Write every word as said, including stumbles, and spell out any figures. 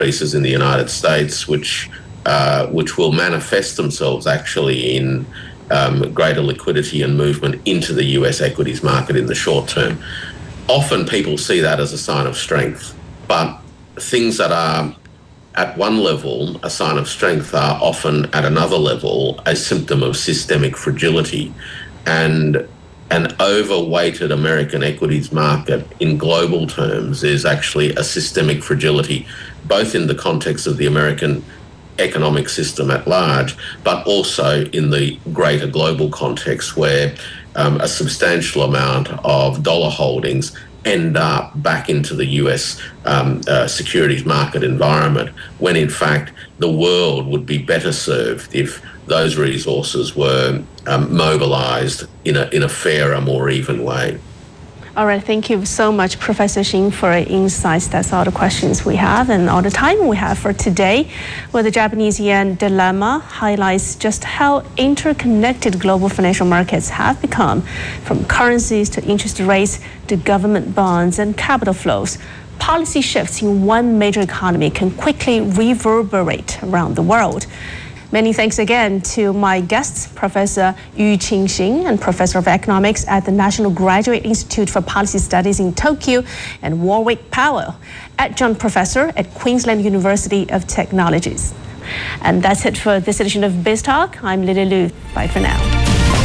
increases in the United States, which uh, which will manifest themselves actually in um, greater liquidity and movement into the U S equities market in the short term. Often people see that as a sign of strength, but things that are at one level a sign of strength are often at another level a symptom of systemic fragility. And an overweighted American equities market in global terms is actually a systemic fragility, both in the context of the American economic system at large, but also in the greater global context where um, a substantial amount of dollar holdings end up back into the U S um, uh, securities market environment, when in fact the world would be better served if those resources were um, mobilised in a, in a fairer, more even way. All right, thank you so much, Professor Xin, for your insights. That's all the questions we have and all the time we have for today, where the Japanese yen dilemma highlights just how interconnected global financial markets have become, from currencies to interest rates to government bonds and capital flows. Policy shifts in one major economy can quickly reverberate around the world. Many thanks again to my guests, Professor Yu-Ching Xin and Professor of Economics at the National Graduate Institute for Policy Studies in Tokyo, and Warwick Powell, Adjunct Professor at Queensland University of Technologies. And that's it for this edition of BizTalk. I'm Lily Lu. Bye for now.